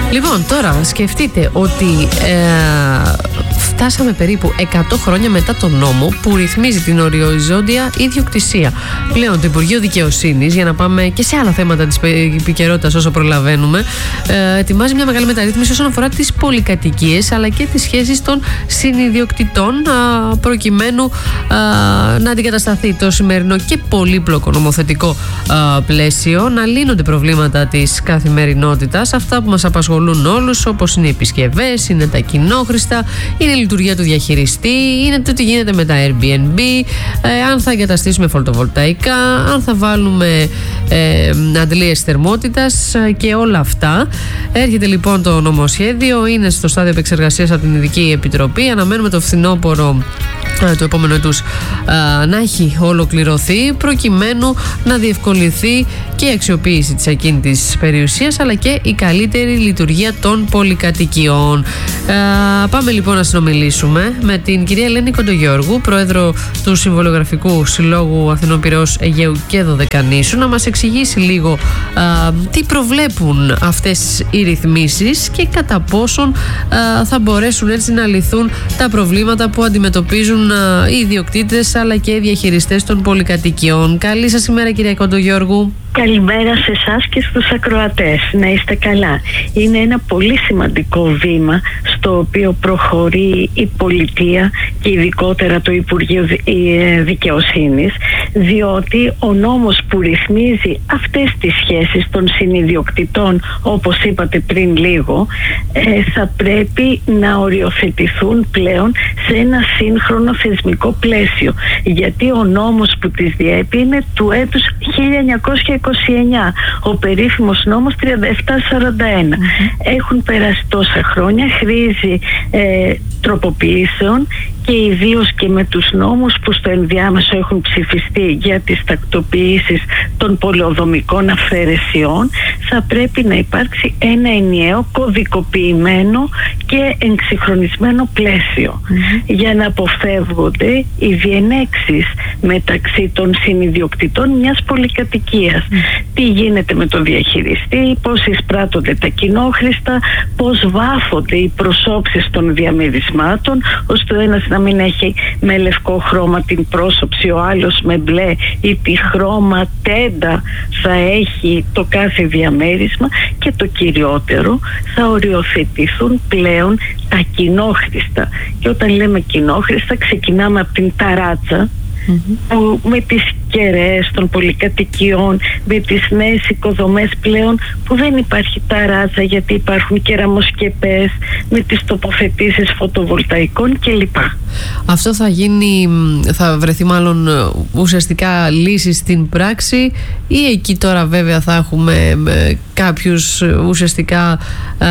Λοιπόν, τώρα σκεφτείτε ότι φτάσαμε περίπου 100 χρόνια μετά τον νόμο που ρυθμίζει την οριοριζόντια ιδιοκτησία. Πλέον το Υπουργείο Δικαιοσύνης, για να πάμε και σε άλλα θέματα της επικαιρότητας όσο προλαβαίνουμε, ετοιμάζει μια μεγάλη μεταρρύθμιση όσον αφορά τις πολυκατοικίες αλλά και τις σχέσεις των συνιδιοκτητών, προκειμένου να αντικατασταθεί το σημερινό και πολύπλοκο νομοθετικό πλαίσιο, να λύνονται προβλήματα της καθημερινότητας, αυτά που μας απασχολούν όλους, όπως είναι οι επισκευές, είναι τα κοινόχρηστα, είναι η λειτουργία του διαχειριστή, είναι το τι γίνεται με τα Airbnb, αν θα εγκαταστήσουμε φωτοβολταϊκά, αν θα βάλουμε αντλίες θερμότητας και όλα αυτά. Έρχεται λοιπόν το νομοσχέδιο, είναι στο στάδιο επεξεργασίας από την Ειδική Επιτροπή. Αναμένουμε το φθινόπωρο του επόμενου έτους να έχει ολοκληρωθεί, προκειμένου να διευκολυνθεί και η αξιοποίηση της ακίνητης περιουσίας αλλά και η καλύτερη λειτουργία των πολυκατοικιών. Πάμε λοιπόν να συνομιλήσουμε με την κυρία Ελένη Κοντογιώργου, πρόεδρο του Συμβολογραφικού Συλλόγου Αθηνών Πειραιώς Αιγαίου και Δωδεκανήσου, να μας εξηγήσει λίγο τι προβλέπουν αυτές οι ρυθμίσεις και κατά πόσον θα μπορέσουν έτσι να λυθούν τα προβλήματα που αντιμετωπίζουν οι ιδιοκτήτες αλλά και οι διαχειριστές των πολυκατοικιών. Καλή σας ημέρα, κυρία Κοντογιώργου. Καλημέρα σε εσάς και στους ακροατές. Να είστε καλά. Είναι ένα πολύ σημαντικό βήμα στο οποίο προχωρεί η πολιτεία και ειδικότερα το Υπουργείο Δικαιοσύνης, διότι ο νόμος που ρυθμίζει αυτές τις σχέσεις των συνιδιοκτητών, όπως είπατε πριν λίγο, θα πρέπει να οριοθετηθούν πλέον σε ένα σύγχρονο θεσμικό πλαίσιο, γιατί ο νόμος που τις διέπει είναι του έτους 1929, ο περίφημος νόμος 3741. Έχουν περάσει τόσα χρόνια, χρήζει τροποποιήσεων, και ιδίως και με τους νόμους που στο ενδιάμεσο έχουν ψηφιστεί για τις τακτοποιήσεις των πολεοδομικών αυθαιρεσιών, θα πρέπει να υπάρξει ένα ενιαίο κωδικοποιημένο και εξυγχρονισμένο πλαίσιο για να αποφεύγονται οι διενέξεις μεταξύ των συνιδιοκτητών μιας πολυκατοικίας. Τι γίνεται με τον διαχειριστή, πώς εισπράττονται τα κοινόχρηστα, πώς βάφονται οι προσώψεις των διαμερισμάτων, ώστε ο ένας να μην έχει με λευκό χρώμα την πρόσωψη, ο άλλος με μπλε, ή τι χρώμα τέντα θα έχει το κάθε διαμέρισμα, και το κυριότερο, θα οριοθετηθούν πλέον τα κοινόχρηστα. Και όταν λέμε κοινόχρηστα, ξεκινάμε από την ταράτσα, που με τις κεραίες των πολυκατοικιών, με τις νέες οικοδομές πλέον που δεν υπάρχει ταράτσα γιατί υπάρχουν κεραμοσκεπές, με τις τοποθετήσεις φωτοβολταϊκών κλπ. Αυτό θα γίνει, θα βρεθεί μάλλον ουσιαστικά λύση στην πράξη, ή εκεί τώρα βέβαια θα έχουμε κάποιους ουσιαστικά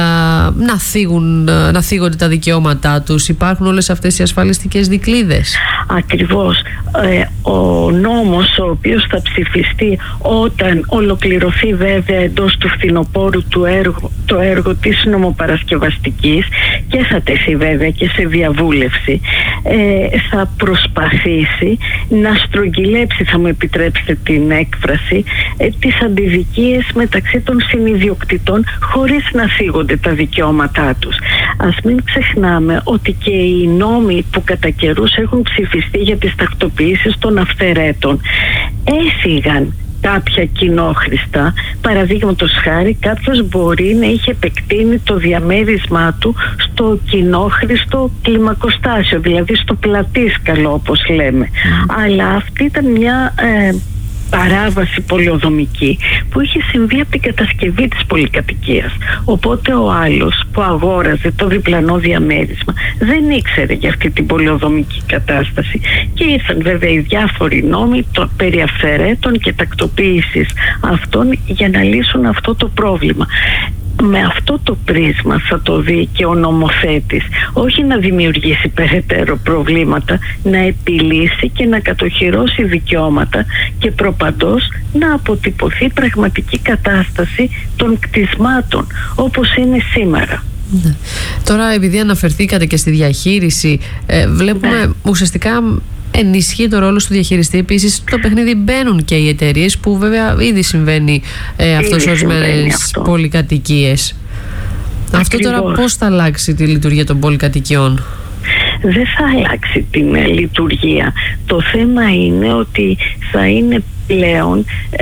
να θίγονται τα δικαιώματά τους? Υπάρχουν όλες αυτές οι ασφαλιστικές δικλείδες? Ακριβώς. Ο νόμος ο οποίος θα ψηφιστεί όταν ολοκληρωθεί βέβαια εντός του φθινοπόρου το έργο της νομοπαρασκευαστικής και θα τεθεί βέβαια και σε διαβούλευση, θα προσπαθήσει να στρογγυλέψει, θα μου επιτρέψετε την έκφραση, τις αντιδικίες μεταξύ των συνιδιοκτητών χωρίς να θίγονται τα δικαιώματά τους. Ας μην ξεχνάμε ότι και οι νόμοι που κατά καιρούς έχουν ψηφιστεί για τις τακτοποιήσεις των αυθαιρέτων έφυγαν κάποια κοινόχρηστα. Παραδείγματος χάρη, κάποιος μπορεί να είχε επεκτείνει το διαμέρισμά του στο κοινόχρηστο κλιμακοστάσιο, δηλαδή στο πλατήσκαλο όπως λέμε. Αλλά αυτή ήταν μια παράβαση πολεοδομική που είχε συμβεί από την κατασκευή της πολυκατοικίας. Οπότε ο άλλος που αγόραζε το διπλανό διαμέρισμα δεν ήξερε για αυτή την πολεοδομική κατάσταση, και ήρθαν βέβαια οι διάφοροι νόμοι περί αυθαιρέτων και τακτοποίησης αυτών για να λύσουν αυτό το πρόβλημα. Με αυτό το πρίσμα θα το δει και ο νομοθέτης, όχι να δημιουργήσει περαιτέρω προβλήματα, να επιλύσει και να κατοχυρώσει δικαιώματα και προπαντός να αποτυπωθεί πραγματική κατάσταση των κτισμάτων όπως είναι σήμερα. Ναι. Τώρα, επειδή αναφερθήκατε και στη διαχείριση, βλέπουμε ουσιαστικά ενισχύει το ρόλο του διαχειριστή. Επίσης, στο παιχνίδι μπαίνουν και οι εταιρείες, που βέβαια ήδη συμβαίνει αυτό σε ορισμένες πολυκατοικίες. Αυτό τώρα πώς θα αλλάξει τη λειτουργία των πολυκατοικιών? Δεν θα αλλάξει την λειτουργία. Το θέμα είναι ότι θα είναι πλέον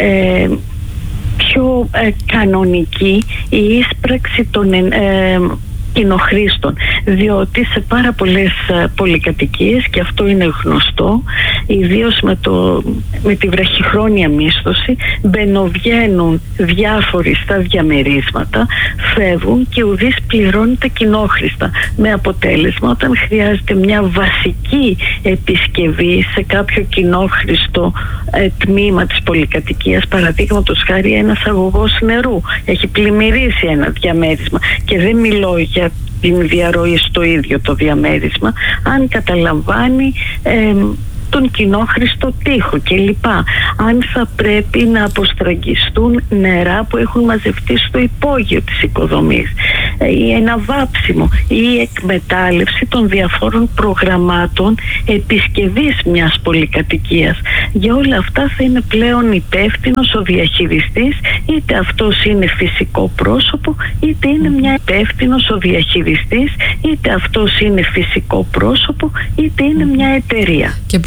πιο κανονική η είσπραξη των κοινοχρήστων, διότι σε πάρα πολλές πολυκατοικίες, και αυτό είναι γνωστό, ιδίως με τη βραχυχρόνια μίσθωση, μπαινοβγαίνουν διάφοροι στα διαμερίσματα, φεύγουν και ουδής πληρώνει τα κοινόχρηστα, με αποτέλεσμα όταν χρειάζεται μια βασική επισκευή σε κάποιο κοινόχρηστο τμήμα της πολυκατοικίας, παραδείγματος χάρη ένας αγωγός νερού έχει πλημμυρίσει ένα διαμέρισμα, και δεν μιλώ για την διαρροή στο ίδιο το διαμέρισμα, αν καταλαμβάνει τον κοινόχρηστο τοίχο κλπ. Αν θα πρέπει να αποστραγγιστούν νερά που έχουν μαζευτεί στο υπόγειο της οικοδομής, ή ένα βάψιμο ή η εκμετάλλευση των διαφόρων προγραμμάτων επισκευής μιας πολυκατοικίας. Για όλα αυτά θα είναι πλέον υπεύθυνος ο διαχειριστής, είτε αυτός είναι φυσικό πρόσωπο, είτε είναι μια υπεύθυνος ο διαχειριστής, είτε αυτός είναι φυσικό πρόσωπο, είτε είναι μια εταιρεία.